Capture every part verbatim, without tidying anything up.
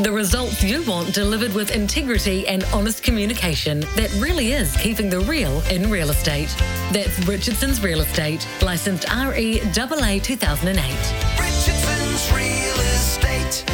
The results you want delivered with integrity and honest communication that really is keeping the real in real estate. That's Richardson's Real Estate, licensed R E A A two thousand eight. Richardson's Real Estate.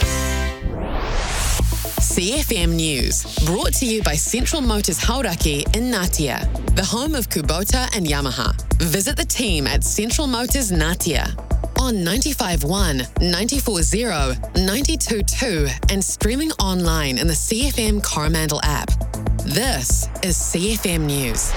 C F M News, brought to you by Central Motors Hauraki in Ngatea, the home of Kubota and Yamaha. Visit the team at Central Motors Ngatea on ninety-five point one, ninety-four point zero, ninety-two point two and streaming online in the C F M Coromandel app. This is C F M News.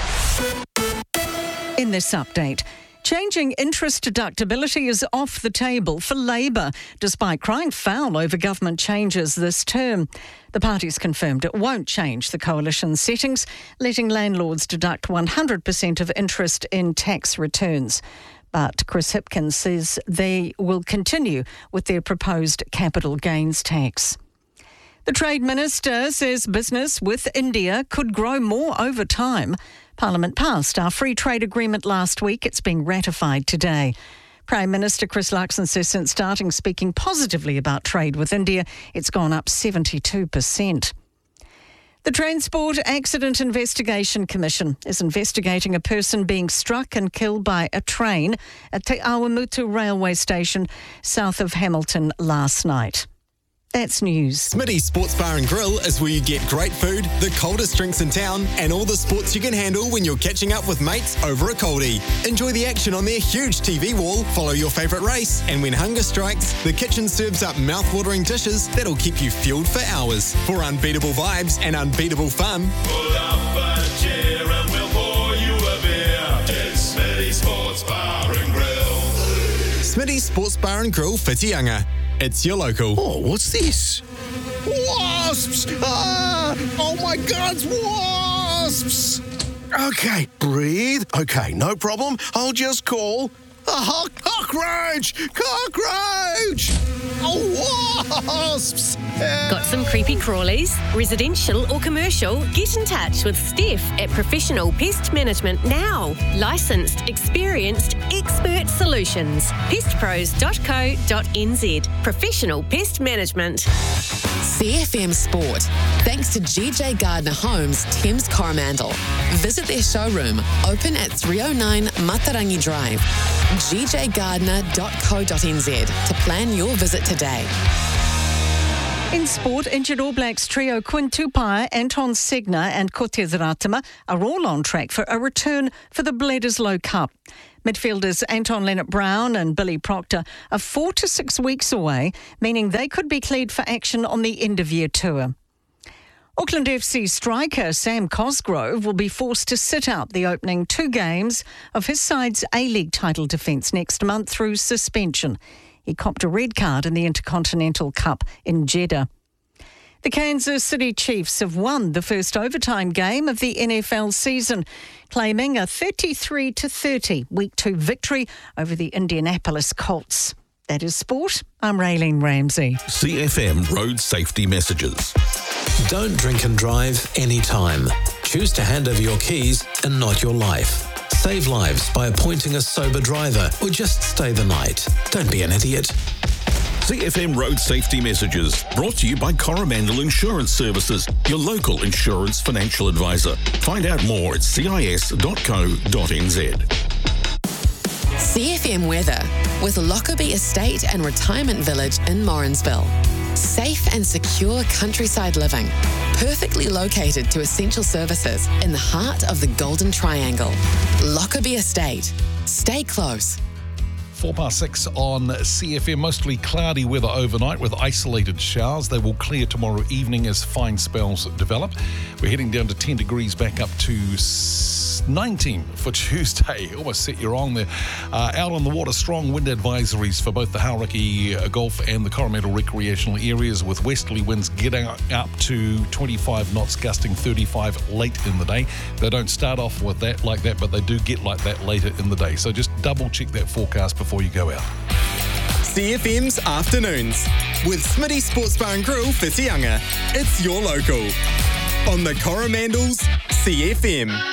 In this update, changing interest deductibility is off the table for Labour, despite crying foul over government changes this term. The party's confirmed it won't change the coalition settings, letting landlords deduct one hundred percent of interest in tax returns. But Chris Hipkins says they will continue with their proposed capital gains tax. The Trade Minister says business with India could grow more over time. Parliament passed our free trade agreement last week. It's being ratified today. Prime Minister Chris Luxon says since starting speaking positively about trade with India, it's gone up seventy-two percent. The Transport Accident Investigation Commission is investigating a person being struck and killed by a train at Te Awamutu railway station south of Hamilton last night. That's news. Smitty's Sports Bar and Grill is where you get great food, the coldest drinks in town, and all the sports you can handle when you're catching up with mates over a coldie. Enjoy the action on their huge T V wall, follow your favourite race, and when hunger strikes, the kitchen serves up mouth-watering dishes that'll keep you fueled for hours. For unbeatable vibes and unbeatable fun, pull up a chair and we'll pour you a beer. It's Smitty's Sports Bar and Grill. Smitty's Sports Bar and Grill, Whitianga. It's your local. Oh, what's this? Wasps! Ah! Oh my God, it's wasps! Okay, breathe. Okay, no problem. I'll just call a ho- cockroach! Cockroach! Oh, wasps! Got some creepy crawlies? Residential or commercial? Get in touch with Steph at Professional Pest Management now. Licensed, experienced, expert solutions. pest pros dot co dot n z. Professional Pest Management. C F M Sport, thanks to G J Gardner Homes, Thames Coromandel. Visit their showroom, open at three oh nine Matarangi Drive. g j gardner dot co dot n z to plan your visit today. In sport, injured All Blacks trio Quinn Tupaea, Anton Segner and Cortez Ratama are all on track for a return for the Bledisloe Cup. Midfielders Anton Leonard-Brown and Billy Proctor are four to six weeks away, meaning they could be cleared for action on the end-of-year tour. Auckland F C striker Sam Cosgrove will be forced to sit out the opening two games of his side's A-League title defence next month through suspension. He copped a red card in the Intercontinental Cup in Jeddah. The Kansas City Chiefs have won the first overtime game of the N F L season, claiming a thirty-three to thirty Week two victory over the Indianapolis Colts. That is sport. I'm Raylene Ramsey. C F M Road Safety Messages. Don't drink and drive anytime. Choose to hand over your keys and not your life. Save lives by appointing a sober driver or just stay the night. Don't be an idiot. C F M Road Safety Messages, brought to you by Coromandel Insurance Services, your local insurance financial advisor. Find out more at c i s dot co dot n z. C F M weather with Lockerbie Estate and Retirement Village in Morrinsville. Safe and secure countryside living, perfectly located to essential services in the heart of the Golden Triangle. Lockerbie Estate. Stay close. Four past six on C F M. Mostly cloudy weather overnight with isolated showers. They will clear tomorrow evening as fine spells develop. We're heading down to ten degrees, back up to nineteen for Tuesday. Almost set you wrong there. Uh, out on the water, strong wind advisories for both the Hauraki uh, Golf and the Coromandel recreational areas, with westerly winds getting up to twenty-five knots, gusting thirty-five late in the day. They don't start off with that like that, but they do get like that later in the day. So just double check that forecast before you go out. C F M's Afternoons with Smitty Sports Bar and Grill, Whitianga. It's your local on the Coromandel's C F M.